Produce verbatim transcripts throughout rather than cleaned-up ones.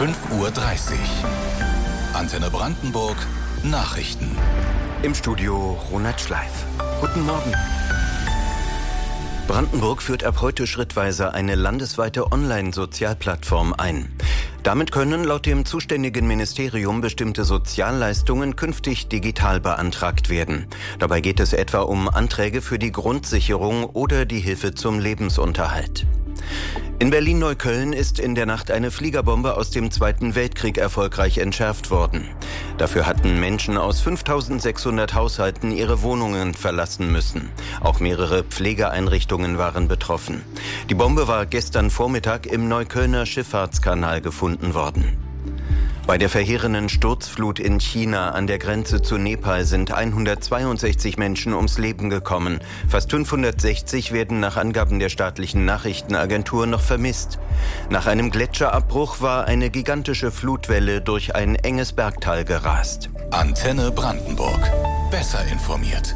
fünf Uhr dreißig. Antenne Brandenburg Nachrichten. Im Studio Ronald Schleif. Guten Morgen. Brandenburg führt ab heute schrittweise eine landesweite Online-Sozialplattform ein. Damit können laut dem zuständigen Ministerium bestimmte Sozialleistungen künftig digital beantragt werden. Dabei geht es etwa um Anträge für die Grundsicherung oder die Hilfe zum Lebensunterhalt. In Berlin-Neukölln ist in der Nacht eine Fliegerbombe aus dem Zweiten Weltkrieg erfolgreich entschärft worden. Dafür hatten Menschen aus fünftausendsechshundert Haushalten ihre Wohnungen verlassen müssen. Auch mehrere Pflegeeinrichtungen waren betroffen. Die Bombe war gestern Vormittag im Neuköllner Schifffahrtskanal gefunden worden. Bei der verheerenden Sturzflut in China an der Grenze zu Nepal sind hundertzweiundsechzig Menschen ums Leben gekommen. Fast fünfhundertsechzig werden nach Angaben der staatlichen Nachrichtenagentur noch vermisst. Nach einem Gletscherabbruch war eine gigantische Flutwelle durch ein enges Bergtal gerast. Antenne Brandenburg. Besser informiert.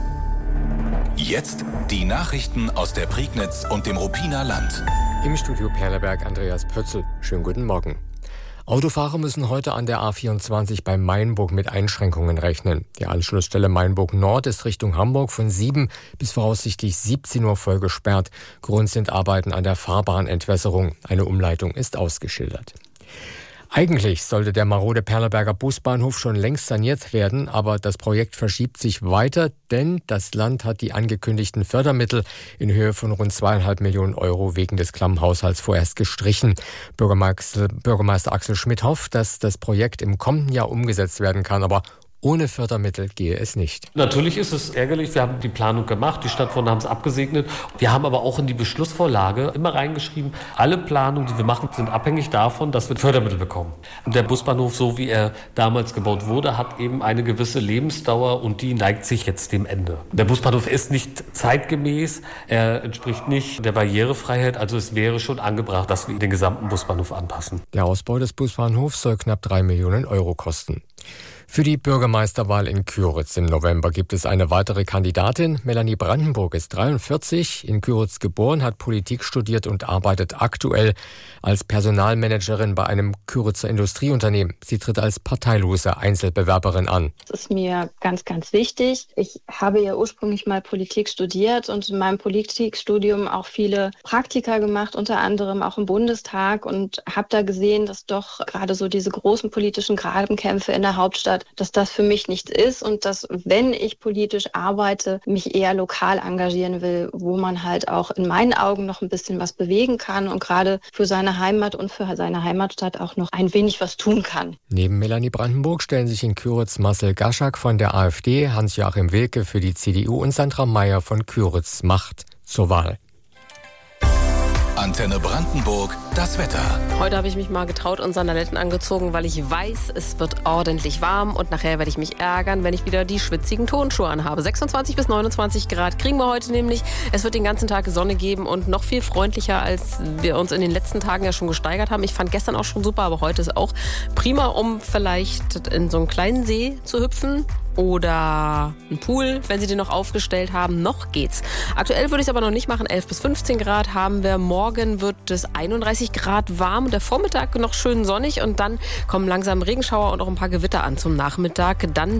Jetzt die Nachrichten aus der Prignitz und dem Ruppiner Land. Im Studio Perleberg Andreas Pötzl. Schönen guten Morgen. Autofahrer müssen heute an der A vierundzwanzig bei Mainburg mit Einschränkungen rechnen. Die Anschlussstelle Mainburg Nord ist Richtung Hamburg von sieben bis voraussichtlich siebzehn Uhr voll gesperrt. Grund sind Arbeiten an der Fahrbahnentwässerung. Eine Umleitung ist ausgeschildert. Eigentlich sollte der marode Perleberger Busbahnhof schon längst saniert werden, aber das Projekt verschiebt sich weiter, denn das Land hat die angekündigten Fördermittel in Höhe von rund zweieinhalb Millionen Euro wegen des klammen Haushalts vorerst gestrichen. Bürgermeister, Bürgermeister Axel Schmidt hofft, dass das Projekt im kommenden Jahr umgesetzt werden kann, aber ohne Fördermittel gehe es nicht. Natürlich ist es ärgerlich. Wir haben die Planung gemacht, die Stadtverordneten haben es abgesegnet. Wir haben aber auch in die Beschlussvorlage immer reingeschrieben, alle Planungen, die wir machen, sind abhängig davon, dass wir Fördermittel bekommen. Und der Busbahnhof, so wie er damals gebaut wurde, hat eben eine gewisse Lebensdauer und die neigt sich jetzt dem Ende. Der Busbahnhof ist nicht zeitgemäß, er entspricht nicht der Barrierefreiheit, also es wäre schon angebracht, dass wir den gesamten Busbahnhof anpassen. Der Ausbau des Busbahnhofs soll knapp drei Millionen Euro kosten. Für die Bürgermeisterwahl in Kyritz im November gibt es eine weitere Kandidatin. Melanie Brandenburg ist dreiundvierzig, in Kyritz geboren, hat Politik studiert und arbeitet aktuell als Personalmanagerin bei einem Kyritzer Industrieunternehmen. Sie tritt als parteilose Einzelbewerberin an. Das ist mir ganz, ganz wichtig. Ich habe ja ursprünglich mal Politik studiert und in meinem Politikstudium auch viele Praktika gemacht, unter anderem auch im Bundestag, und habe da gesehen, dass doch gerade so diese großen politischen Grabenkämpfe in der Hauptstadt, dass das für mich nichts ist und dass, wenn ich politisch arbeite, mich eher lokal engagieren will, wo man halt auch in meinen Augen noch ein bisschen was bewegen kann und gerade für seine Heimat und für seine Heimatstadt auch noch ein wenig was tun kann. Neben Melanie Brandenburg stellen sich in Kyritz Marcel Gaschak von der AfD, Hans-Joachim Wilke für die C D U und Sandra Meyer von Kyritz Macht zur Wahl. Antenne Brandenburg, das Wetter. Heute habe ich mich mal getraut und Sandaletten angezogen, weil ich weiß, es wird ordentlich warm und nachher werde ich mich ärgern, wenn ich wieder die schwitzigen Tonschuhe anhabe. sechsundzwanzig bis neunundzwanzig Grad kriegen wir heute nämlich. Es wird den ganzen Tag Sonne geben und noch viel freundlicher, als wir uns in den letzten Tagen ja schon gesteigert haben. Ich fand gestern auch schon super, aber heute ist auch prima, um vielleicht in so einen kleinen See zu hüpfen. Oder ein Pool, wenn Sie den noch aufgestellt haben. Noch geht's. Aktuell würde ich es aber noch nicht machen. elf bis fünfzehn Grad haben wir. Morgen wird es einunddreißig Grad warm. Der Vormittag noch schön sonnig. Und dann kommen langsam Regenschauer und auch ein paar Gewitter an zum Nachmittag. Dann